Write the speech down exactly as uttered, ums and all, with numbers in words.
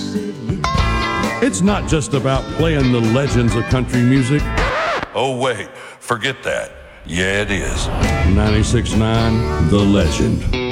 said yes. It's not just about playing the legends of country music. Oh, wait, forget that. Yeah, it is. ninety-six point nine The Legend.